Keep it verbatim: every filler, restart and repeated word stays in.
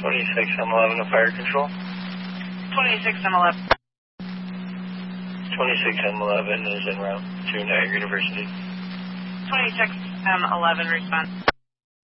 twenty-six M eleven to fire control. twenty-six M eleven. twenty-six M eleven is en route to Niagara University. twenty-six M eleven, response.